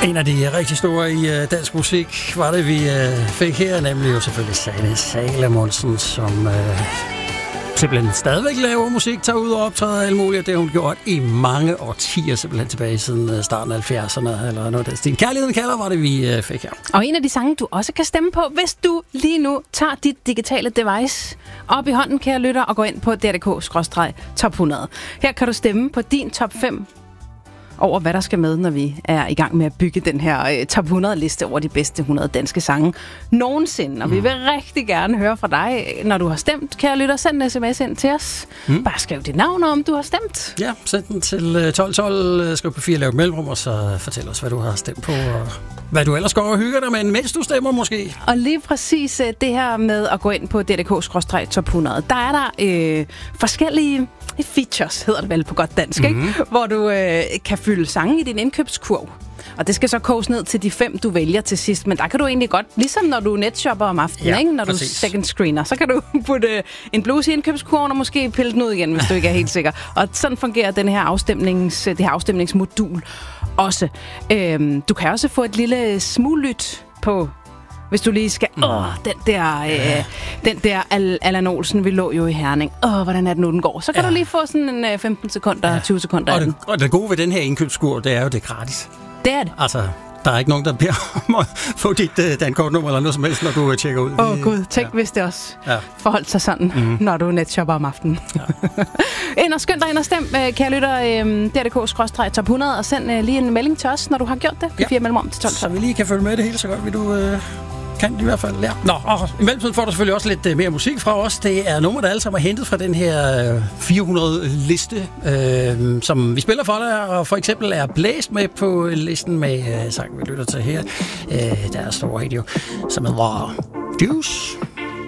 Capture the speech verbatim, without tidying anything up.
En af de rigtig store i uh, dansk musik var det, vi uh, fik her, nemlig jo selvfølgelig Sanne Salomonsen, som uh, simpelthen stadigvæk laver musik, tager ud og optræder alt muligt. Det har hun gjort i mange årtier, simpelthen tilbage siden uh, starten af halvfjerdserne, eller noget af det. Kærligheden kalder var det, vi uh, fik her. Og en af de sange, du også kan stemme på, hvis du lige nu tager dit digitale device op i hånden, kære lytter, og går ind på d r k skråstreg top hundrede. Her kan du stemme på din top fem over, hvad der skal med, når vi er i gang med at bygge den her uh, top hundrede-liste over de bedste hundrede danske sange nogensinde. Og mm. vi vil rigtig gerne høre fra dig, når du har stemt. Kære lytter, send en sms ind til os. Mm. Bare skriv dit navn, om du har stemt. Ja, send den til tolv tolv, skriv på fire, lav et mellemrum, og så fortæl os, hvad du har stemt på, og hvad du ellers går og hygger dig med, mens du stemmer måske. Og lige præcis uh, det her med at gå ind på d r k skråstreg top hundrede, der er der øh, forskellige features, hedder det vel på godt dansk, mm-hmm. ikke? Hvor du øh, kan fylde sange i din indkøbskurv. Og det skal så koges ned til de fem, du vælger til sidst. Men der kan du egentlig godt, ligesom når du netshopper om aftenen, ja, ikke? Når præcis. Du second screener, så kan du putte en bluse i indkøbskurven og måske pille den ud igen, hvis du ikke er helt sikker. Og sådan fungerer den her afstemnings, det her afstemningsmodul også. Øhm, du kan også få et lille smuglyt på, hvis du lige skal, åh, den der, øh, den der Al- Allan Olsen, vi lå jo i Herning. Åh, hvordan er det nu, den går? Så kan ja. du lige få sådan en øh, femten sekunder, ja. tyve sekunder og af det, den. Og det gode ved den her indkøbskur, det er jo, det er gratis. Det er det. Altså, der er ikke nogen, der beder om at få dit uh, dankortnummer eller noget som helst, når du uh, tjekker ud. Åh oh, gud, tænk ja. hvis det også ja. forholdt sig sådan, mm. når du netshopper om aftenen. Ja. ind og skynd dig ind og stem, kære lytter, d r k skråstreg top hundrede, og send uh, lige en melding til os, når du har gjort det. Ja. Fire mellemrum til tolv. Så vi lige kan følge med det hele, så godt vil du... Uh kan i hvert fald, ja. Nå, og i mellemtiden får du selvfølgelig også lidt uh, mere musik fra os. Det er nummer, der alle sammen er hentet fra den her uh, fire hundrede-liste, uh, som vi spiller for dig, og for eksempel er blæst med på listen med uh, sangen, vi lytter til her. Uh, der er stor radio, som hedder Juice.